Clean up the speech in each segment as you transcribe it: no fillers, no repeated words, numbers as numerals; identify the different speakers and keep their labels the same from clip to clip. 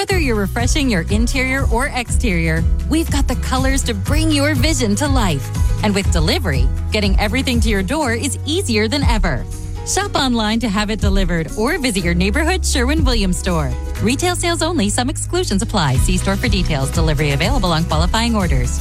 Speaker 1: Whether you're refreshing your interior or exterior, we've got the colors to bring your vision to life. And with delivery, getting everything to your door is easier than ever. Shop online to have it delivered or visit your neighborhood Sherwin-Williams store. Retail sales only. Some exclusions apply. See store for details. Delivery available on qualifying orders.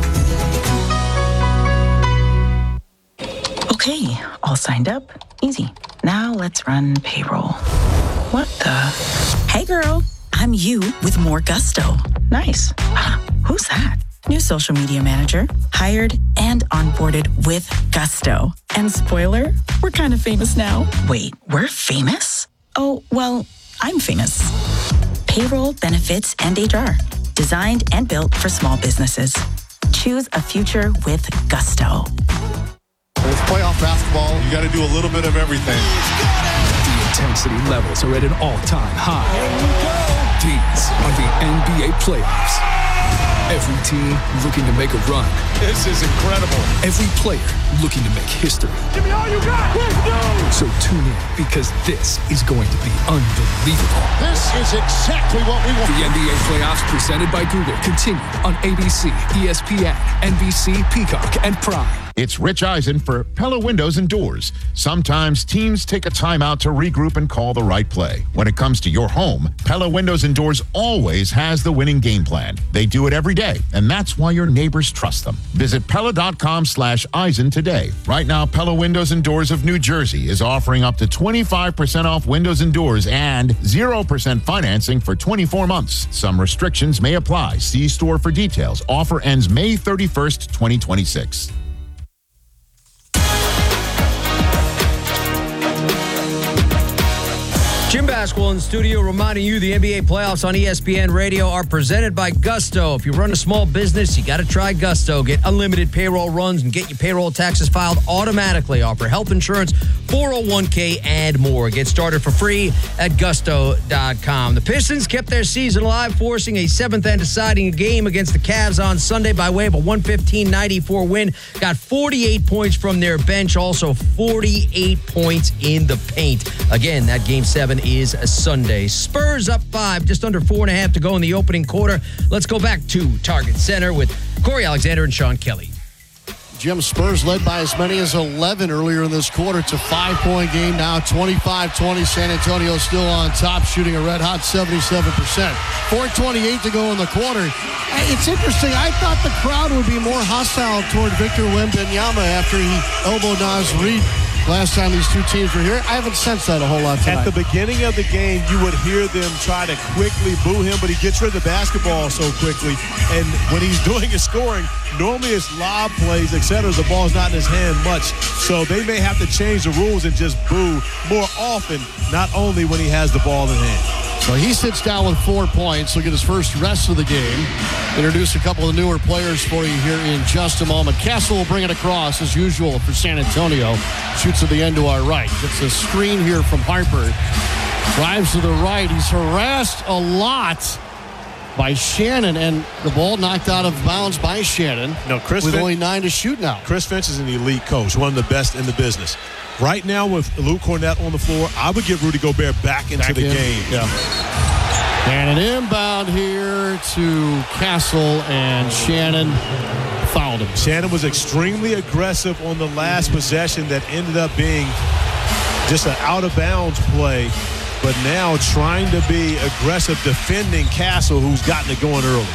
Speaker 2: Okay, all signed up. Easy. Now let's run payroll. What the? Hey girl, I'm you with more gusto. Nice. Who's that? New social media manager, hired and onboarded with gusto. And spoiler, we're kind of famous now. Wait, we're famous? Oh, well, I'm famous. Payroll, benefits, and HR. Designed and built for small businesses. Choose a future with gusto.
Speaker 3: It's playoff basketball. You got to do a little bit of everything.
Speaker 4: The intensity levels are at an all-time high. These are the NBA playoffs. Every team looking to make a run.
Speaker 3: This is incredible.
Speaker 4: Every player looking to make history.
Speaker 3: Give me all you got. Let's go.
Speaker 4: So tune in because this is going to be unbelievable.
Speaker 3: This is exactly what we want.
Speaker 4: The NBA playoffs presented by Google continue on ABC, ESPN, NBC, Peacock, and Prime.
Speaker 5: It's Rich Eisen for Pella Windows and Doors. Sometimes teams take a timeout to regroup and call the right play. When it comes to your home, Pella Windows and Doors always has the winning game plan. They do it every day, and that's why your neighbors trust them. Visit Pella.com/Eisen today. Right now, Pella Windows and Doors of New Jersey is offering up to 25% off windows and doors and 0% financing for 24 months. Some restrictions may apply. See store for details. Offer ends May 31st, 2026.
Speaker 6: Jim Basquil in the studio reminding you the NBA playoffs on ESPN Radio are presented by Gusto. If you run a small business, you got to try Gusto. Get unlimited payroll runs and get your payroll taxes filed automatically. Offer health insurance, 401k, and more. Get started for free at gusto.com. The Pistons kept their season alive, forcing a seventh and deciding game against the Cavs on Sunday by way of a 115-94 win. Got 48 points from their bench, also 48 points in the paint. Again, that game 7 is a Sunday. Spurs up 5, just under 4.5 to go in the opening quarter. Let's go back to Target Center with Corey Alexander and Sean Kelly.
Speaker 3: Jim, Spurs led by as many as 11 earlier in this quarter. It's a 5-point game now, 25-20. San Antonio still on top, shooting a red-hot 77%. 4:28 to go in the quarter. It's interesting. I thought the crowd would be more hostile toward Victor Wembanyama after he elbowed Naz Reid last time these two teams were here. I haven't sensed that a whole lot tonight.
Speaker 7: At the beginning of the game, you would hear them try to quickly boo him, but he gets rid of the basketball so quickly. And when he's doing his scoring, normally it's lob plays, etc. The ball's not in his hand much. So they may have to change the rules and just boo more often, not only when he has the ball in hand.
Speaker 3: So he sits down with 4 points. He'll get his first rest of the game. Introduce a couple of the newer players for you here in just a moment. Castle will bring it across as usual for San Antonio. Shoots at the end to our right. Gets a screen here from Harper. Drives to the right. He's harassed a lot by Shannon, and the ball knocked out of bounds by Shannon.
Speaker 7: No, Chris
Speaker 3: with
Speaker 7: Finch,
Speaker 3: only 9 to shoot now.
Speaker 7: Chris Finch is an elite coach, one of the best in the business. Right now with Luke Cornett on the floor, I would get Rudy Gobert back into the game.
Speaker 3: Yeah. And an inbound here to Castle, and Shannon fouled him.
Speaker 7: Shannon was extremely aggressive on the last possession that ended up being just an out-of-bounds play, but now trying to be aggressive defending Castle, who's gotten it going early.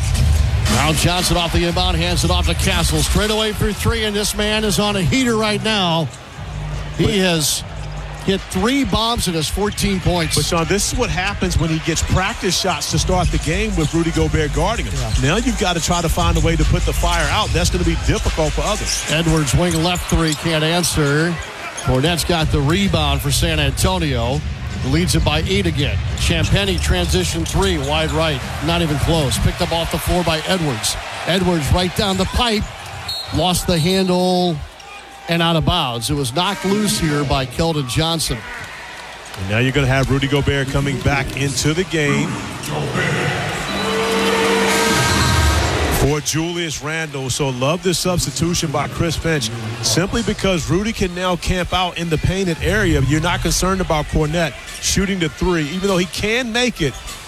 Speaker 3: Brown Johnson off the inbound, hands it off to Castle. Straight away for 3, and this man is on a heater right now. He has hit 3 bombs and has 14 points.
Speaker 7: But, Sean, this is what happens when he gets practice shots to start the game with Rudy Gobert guarding him. Yeah. Now you've got to try to find a way to put the fire out. That's going to be difficult for others.
Speaker 3: Edwards, wing left 3, can't answer. Cornette's got the rebound for San Antonio. Leads it by 8 again. Champagnie transition 3, wide right. Not even close. Picked up off the floor by Edwards. Edwards right down the pipe. Lost the handle and out of bounds. It was knocked loose here by Keldon Johnson.
Speaker 7: And now you're going to have Rudy Gobert coming back into the game for Julius Randle. So love this substitution by Chris Finch, simply because Rudy can now camp out in the painted area. You're not concerned about Cornett shooting the 3, even though he can make it.